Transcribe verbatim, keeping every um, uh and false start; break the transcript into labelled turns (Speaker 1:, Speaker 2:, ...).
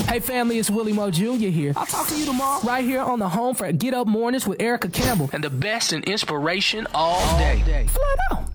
Speaker 1: Hey family, it's Willie Mo Junior here. I'll talk to you tomorrow right here on the home for Get Up Mornings with Erica Campbell and the best in inspiration all day. Flat out.